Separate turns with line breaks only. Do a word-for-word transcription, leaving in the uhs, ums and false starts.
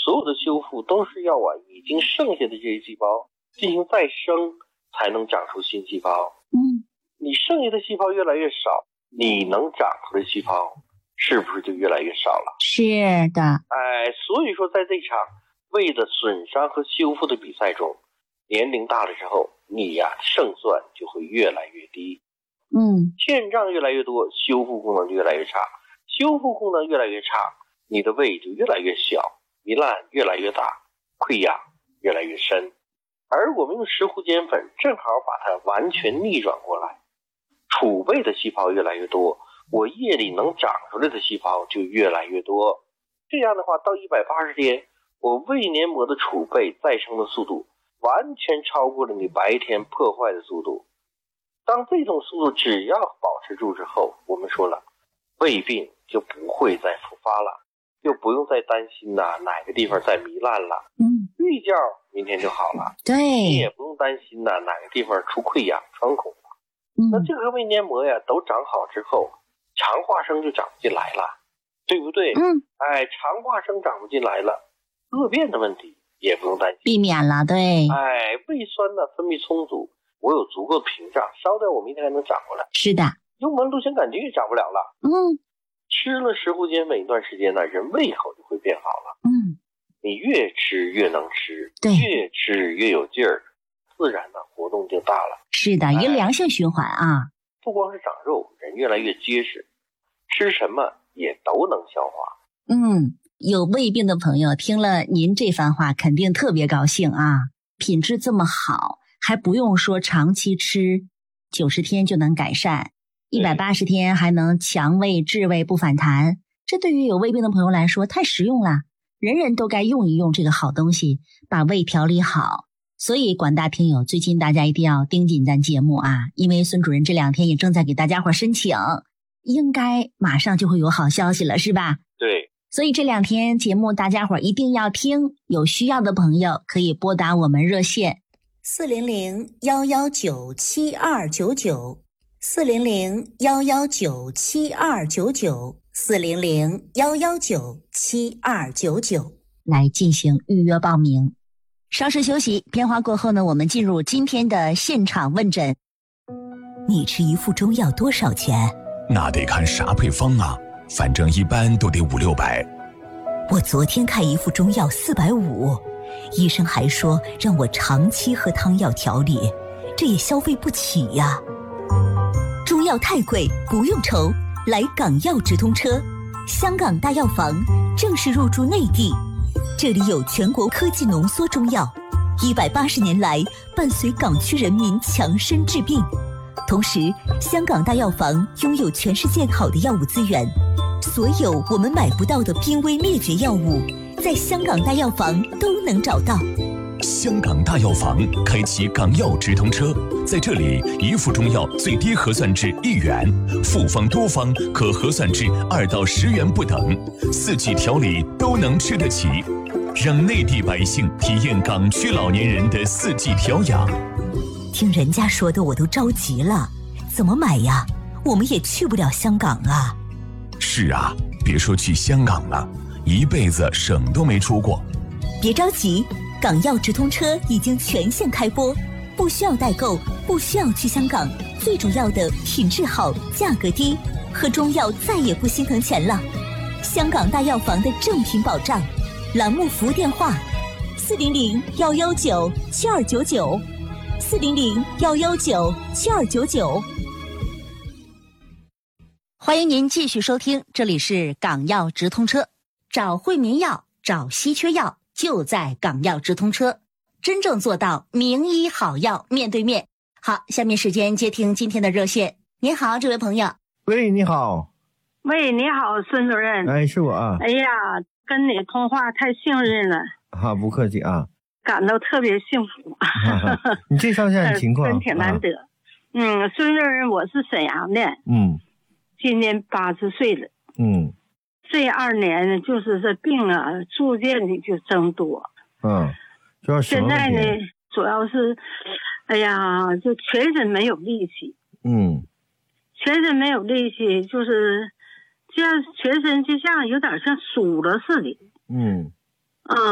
所有的修复都是要啊已经剩下的这些细胞进行再生，才能长出新细胞。
嗯，
你剩下的细胞越来越少，你能长出的细胞是不是就越来越少了？
是的。
哎，所以说在这场胃的损伤和修复的比赛中，年龄大了之后，你呀胜算就会越来越低。
嗯，
欠账越来越多，修复功能就越来越差，修复功能越来越差，你的胃就越来越小，糜烂越来越大，溃疡越来越深。而我们用石斛碱粉正好把它完全逆转过来，储备的细胞越来越多，我夜里能长出来的细胞就越来越多。这样的话，到一百八十天，我胃黏膜的储备再生的速度完全超过了你白天破坏的速度。当这种速度只要保持住之后，我们说了，胃病就不会再复发了，就不用再担心呐、啊、哪个地方再糜烂了。
嗯，
睡觉明天就好了。
对，
你也不用担心呐、啊、哪个地方出溃疡穿孔了。
嗯，
那这个胃黏膜呀都长好之后，肠化生就长不进来了，对不对？
嗯，
哎，肠化生长不进来了，恶便的问题也不用担心，
避免了。对，
哎，胃酸呢分泌充足，我有足够的屏障，稍待我明天还能长过来。
是的。
幽门螺旋杆菌也长不了了。
嗯，
吃了石斛碱粉一段时间呢，人胃口就会变好了。
嗯，
你越吃越能吃，
对，
越吃越有劲儿，自然呢活动就大了。
是的，一个良性循环啊。
不光是长肉，人越来越结实，吃什么也都能消化。
嗯，有胃病的朋友听了您这番话，肯定特别高兴啊！品质这么好，还不用说长期吃，九十天就能改善，一百八十天还能强胃治胃不反弹。这对于有胃病的朋友来说太实用了，人人都该用一用这个好东西，把胃调理好。所以广大听友，最近大家一定要盯紧咱节目啊，因为孙主任这两天也正在给大家伙申请，应该马上就会有好消息了，是吧？
对，
所以这两天节目大家伙一定要听，有需要的朋友可以拨打我们热线
四零零幺幺九七二九九，四零零幺幺九七二九九，四零零幺幺九七二九九
来进行预约报名。稍事休息，片花过后呢，我们进入今天的现场问诊。
你吃一副中药多少钱？
那得看啥配方啊，反正一般都得五六百。
我昨天开一副中药四百五，医生还说让我长期喝汤药调理，这也消费不起呀。中药太贵，不用愁，来港药直通车，香港大药房正式入驻内地。这里有全国科技浓缩中药，一百八十年来伴随港区人民强身治病。同时，香港大药房拥有全世界好的药物资源，所有我们买不到的濒危灭绝药物，在香港大药房都能找到。
香港大药房开启港药直通车，在这里一副中药最低核算至一元，复方多方可核算至二到十元不等，四季调理都能吃得起，让内地百姓体验港区老年人的四季调养。
听人家说的我都着急了，怎么买呀？我们也去不了香港啊。
是啊，别说去香港了，一辈子省都没出过。
别着急，港药直通车已经全线开播，不需要代购，不需要去香港，最主要的品质好，价格低，喝中药再也不心疼钱了。香港大药房的正品保障，栏目服务电话四零零幺幺九七二九九，四零零幺幺九七二九九。
欢迎您继续收听，这里是港药直通车，找惠民药，找稀缺药，就在港药直通车，真正做到名医好药面对面。好，下面时间接听今天的热线。您好，这位朋友。
喂，你好。
喂，你好，孙主任。
哎，是我啊。
哎呀，跟你通话太幸运了。
啊，不客气啊。
感到特别幸福。
哈哈，你这上下情况、
呃、真挺难得、啊。嗯，孙主任，我是沈阳的。
嗯。
今年八十岁了。
嗯。
这二年就是这病啊，逐渐的就增多。
嗯。主要
现在呢，主要是，哎呀，就全身没有力气。
嗯。
全身没有力气，就是这样，全身就像有点像酥了似的。
嗯。
嗯。